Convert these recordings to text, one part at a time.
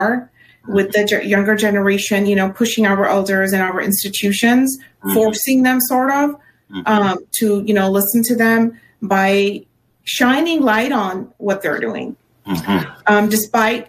with the younger generation, pushing our elders and our institutions, forcing them sort of to, listen to them by shining light on what they're doing. Despite,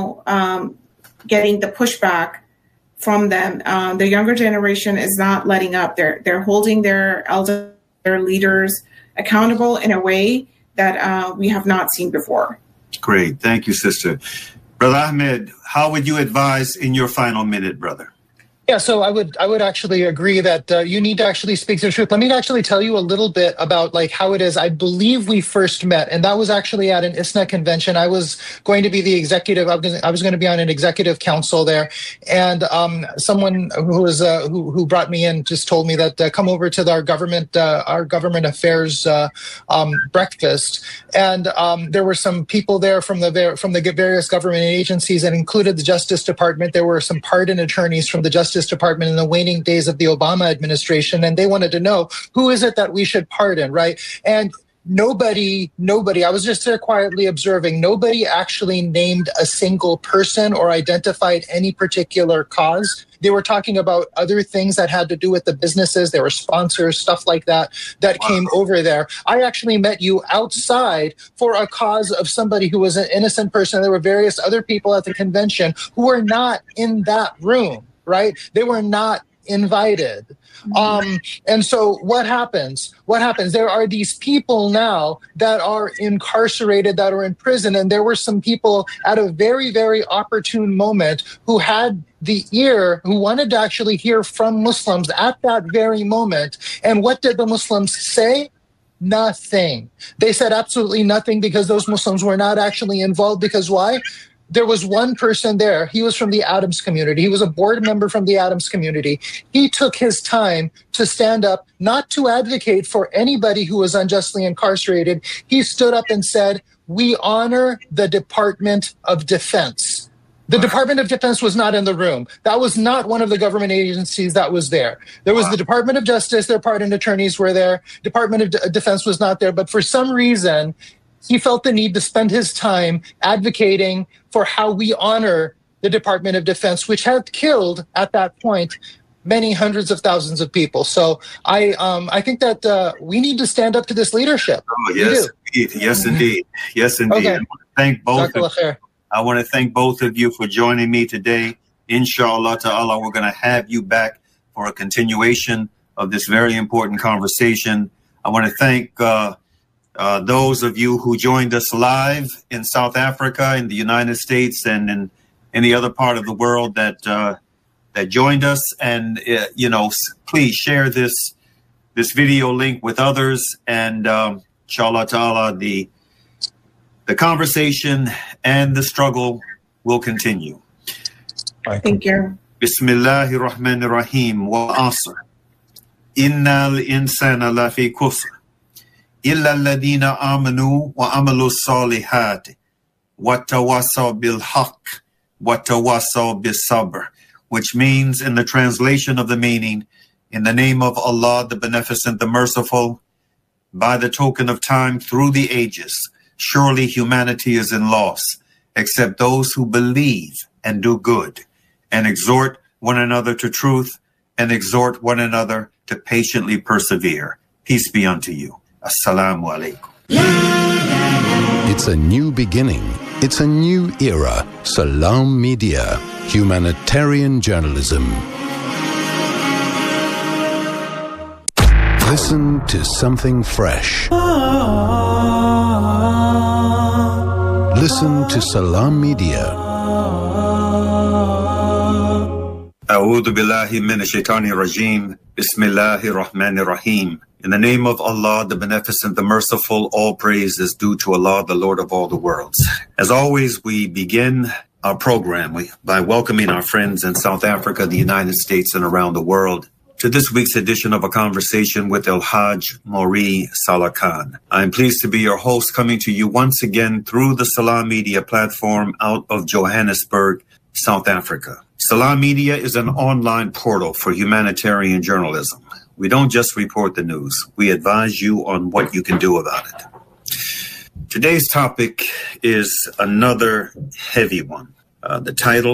getting the pushback from them, the younger generation is not letting up. They're holding their elders, their leaders accountable in a way that we have not seen before. Great. Thank you, sister. Brother Ahmed, how would you advise in your final minute, brother? Yeah, so I would actually agree that you need to actually speak the truth. Let me actually tell you a little bit about how it is. I believe we first met, and that was actually at an ISNA convention. I was going to be the executive. I was going to be on an executive council there, and someone who brought me in just told me that come over to our government affairs breakfast, and there were some people there from the various government agencies, and included the Justice Department. There were some pardon attorneys from the Justice Department in the waning days of the Obama administration, and they wanted to know who is it that we should pardon, right? And nobody, I was just there quietly observing, nobody actually named a single person or identified any particular cause. They were talking about other things that had to do with the businesses. There were sponsors, stuff like that came over there. I actually met you outside for a cause of somebody who was an innocent person. There were various other people at the convention who were not in that room. Right? They were not invited. And so what happens? There are these people now that are incarcerated, that are in prison. And there were some people at a very, very opportune moment who had the ear, who wanted to actually hear from Muslims at that very moment. And what did the Muslims say? Nothing. They said absolutely nothing, because those Muslims were not actually involved. Because why? There was one person there. He was from the Adams community. He was a board member from the Adams community. He took his time to stand up, not to advocate for anybody who was unjustly incarcerated. He stood up and said, "We honor the Department of Defense." The Department of Defense was not in the room. That was not one of the government agencies that was there. There was the Department of Justice. Their pardon attorneys were there. Department of Defense was not there. But for some reason, he felt the need to spend his time advocating for how we honor the Department of Defense, which had killed at that point many hundreds of thousands of people. So I think that we need to stand up to this leadership. Oh, yes, indeed. Yes, indeed. Yes, indeed. Okay. I want to thank both of you for joining me today. Inshallah ta'ala, we're going to have you back for a continuation of this very important conversation. I want to thank those of you who joined us live in South Africa, in the United States, and in any other part of the world that joined us. And please share this video link with others. And inshallah ta'ala, the conversation and the struggle will continue. Thank you. Bismillahir Rahmanir Rahim. Wal asr. Innal insana lafi khusr. إلا الذين آمنوا وعملوا الصالحات وتواصوا بالحق وتواصوا بالصبر, which means, in the translation of the meaning, in the name of Allah, the Beneficent, the Merciful, by the token of time through the ages, surely humanity is in loss, except those who believe and do good, and exhort one another to truth, and exhort one another to patiently persevere. Peace be unto you. Assalamu alaikum. It's a new beginning. It's a new era. Salam Media. Humanitarian journalism. Listen to something fresh. Listen to Salam Media. A'udhu billahi minash shaitani rajim. Bismillahir Rahmanir Rahim. In the name of Allah, the Beneficent, the Merciful, all praise is due to Allah, the Lord of all the worlds. As always, we begin our program by welcoming our friends in South Africa, the United States, and around the world to this week's edition of A Conversation with El-Hajj Mauri Salah Khan. I'm pleased to be your host, coming to you once again through the Salam Media platform out of Johannesburg, South Africa. Salam Media is an online portal for humanitarian journalism. We don't just report the news. We advise you on what you can do about it. Today's topic is another heavy one. The title